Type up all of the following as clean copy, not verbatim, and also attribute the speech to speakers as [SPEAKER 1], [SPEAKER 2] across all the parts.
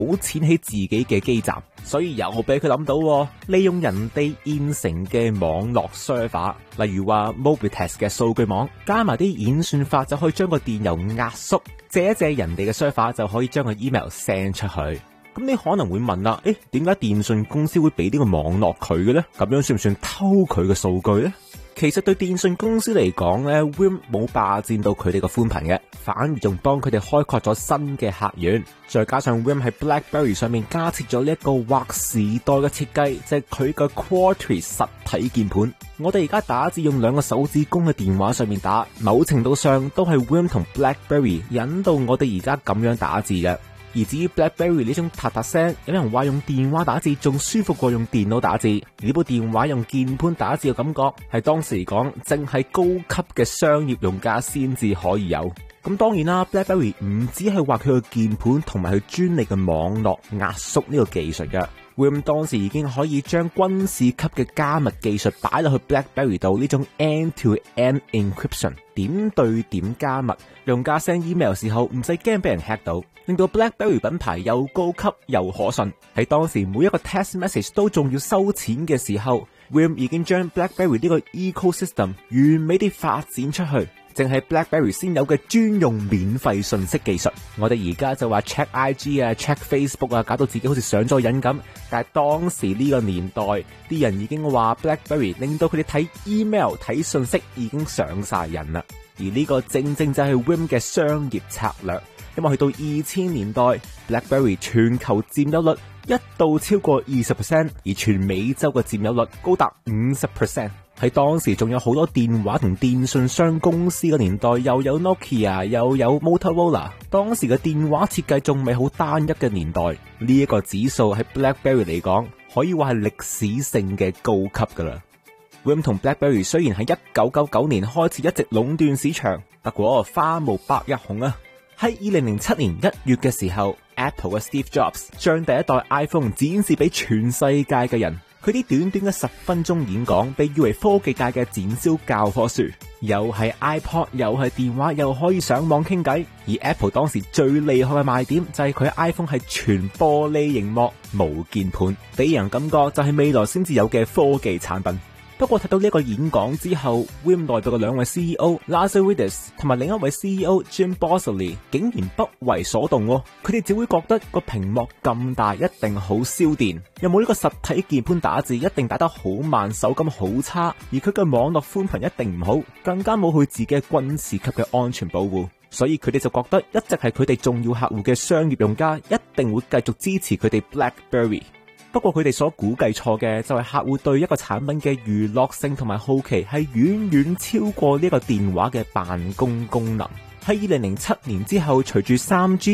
[SPEAKER 1] 錢起自己嘅基站，所以又俾佢諗到，利用人哋現成嘅網絡 server， 例如話 Mobitex 嘅數據網，加埋啲演算法就可以將個電郵壓縮，借一借人哋嘅 server 就可以將個 email send 出去。咁你可能會問啦，點解電信公司會俾呢個網絡佢嘅呢？咁樣算唔算偷佢嘅數據呢？其實對電信公司嚟講咧 ，Wiim 冇霸佔到佢哋個寬頻嘅，反而仲幫佢哋開拓咗新嘅客源。再加上 Wiim 喺 BlackBerry 上面加設咗呢一個劃時代嘅設計，即係佢嘅 Quality 實體鍵盤。我哋而家打字用兩個手指公嘅電話上面打，某程度上都係 Wiim 同 BlackBerry 引導我哋而家咁樣打字嘅。而至於 BlackBerry 呢種嗒嗒聲，有人話用電話打字仲舒服過用電腦打字。呢部電話用鍵盤打字嘅感覺，係當時嚟講，淨係高級嘅商業用家先至可以有。咁當然啦 ，BlackBerry 唔只係話佢嘅鍵盤同埋佢專利嘅網絡壓縮呢個技術嘅。Wiim 當時已經可以將軍事級嘅加密技術擺落去 BlackBerry 度，呢種 end-to-end encryption 點對點加密，用家 send email 時候唔使驚俾人 hack 到，令到 BlackBerry 品牌又高級又可信。喺當時每一個 text message 都仲要收錢嘅時候 ，Wiim 已經將 BlackBerry 呢個 ecosystem 完美地發展出去。淨係 BlackBerry 先有嘅專用免費信息技術，我哋而家就話 check IG 啊 check Facebook 啊，搞到自己好似上咗癮咁。但係當時呢個年代，啲人已經話 BlackBerry 令到佢哋睇 email 睇信息已經上晒癮啦。而呢個正正就係 Wiim 嘅商業策略，因為去到2000年代 BlackBerry 全球佔有率一度超過 20%， 而全美洲嘅佔有率高達 50%。喺當時仲有好多電話同電信商公司嘅年代，又有 Nokia 又有 Motorola， 當時嘅電話設計仲未好單一嘅年代，呢一個指數喺 BlackBerry 嚟講可以話係歷史性嘅高級噶啦。Wiim 同 BlackBerry 雖然喺1999年開始一直壟斷市場，不過花無百日紅啊。喺2007年1月嘅時候 ，Apple 嘅 Steve Jobs 將第一代 iPhone 展示俾全世界嘅人。佢啲短短嘅10分鐘演講，被譽為科技界嘅展銷教科書，又係 iPod， 又係電話，又可以上網傾偈。而 Apple 當時最厲害嘅賣點就係佢 iPhone 係全玻璃螢幕、無鍵盤，俾人感覺就係未來先至有嘅科技產品。不過睇到呢個演講之後 ，Wiim 內部嘅兩位 CEO Lazaridis 同埋另一位 CEO Jim Bozzoli 竟然不為所動喎，佢哋只會覺得個屏幕咁大一定好燒電，又冇呢個實體鍵盤打字一定打得好慢，手感好差，而佢嘅網絡寬頻一定唔好，更加冇佢自己嘅軍事級嘅安全保護，所以佢哋就覺得一直係佢哋重要客戶嘅商業用家一定會繼續支持佢哋 BlackBerry。不過佢哋所估計錯嘅就係客戶對一個產品嘅娛樂性同埋好奇係遠遠超過呢個電話嘅辦公功能。喺2007年之後，隨住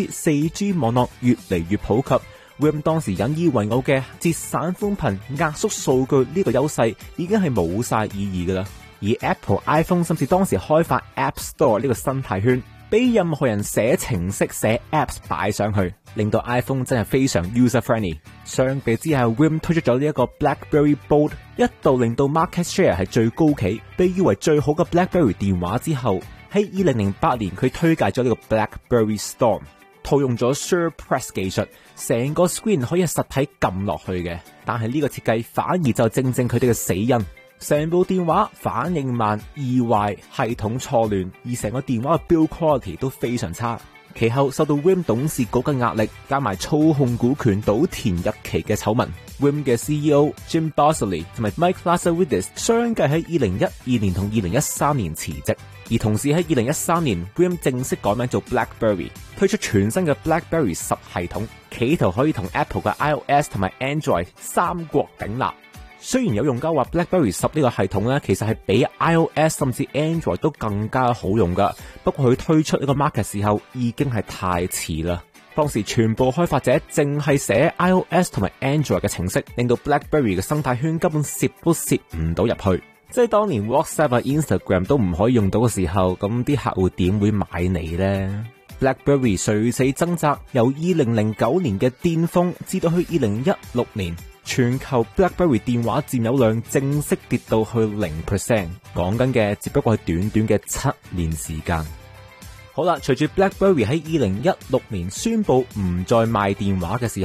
[SPEAKER 1] 3G、4G 網絡越嚟越普及，Wiim 當時引以為傲嘅節省寬頻、壓縮數據呢個優勢已經係冇晒意義噶啦。而 Apple iPhone 甚至當時開發 App Store 呢個生態圈，俾任何人寫程式寫 Apps 擺上去，令到 iPhone 真係非常 user friendly。相比之下 ，Wiim 推出咗呢一個 BlackBerry Bold， 一度令到 market share 係最高企，被譽為最好嘅 BlackBerry 電話之後，喺2008年佢推介咗呢個 BlackBerry Storm， 套用咗 SurePress 技術，成個 screen 可以係實體撳落去嘅。但係呢個設計反而就正正佢哋嘅死因。成部電話反應慢、易壞、系統錯亂，而成個電話嘅 build quality 都非常差。其後受到 Wiim 董事局嘅壓力，加埋操控股權倒田入期嘅醜聞 ，Wiim 嘅 CEO Jim Bozzoli 同埋 Mike Lazaridis 相繼喺2012年同2013年辭職。而同時喺2013年 ，Wiim 正式改名做 BlackBerry， 推出全新嘅 BlackBerry 10系統，企圖可以同 Apple 嘅 iOS 同埋 Android 三國鼎立。雖然有用家話 BlackBerry 10呢個系統咧，其實係比 iOS 甚至 Android 都更加好用噶，不過佢推出呢個 market 時候已經係太遲啦。當時全部開發者淨係寫 iOS 同埋 Android 嘅程式，令到 BlackBerry 嘅生態圈根本攝都攝唔到入去。即係當年 WhatsApp 啊 Instagram 都唔可以用到嘅時候，咁啲客戶點會買你呢？ BlackBerry 垂死掙扎，由2009年嘅巔峰至到去2016年，全球 BlackBerry 電話佔有量正式跌到去 0%， 講緊嘅只不過係短短嘅7年時間。 好啦，隨住 BlackBerry 喺2016年宣布唔再賣電話嘅時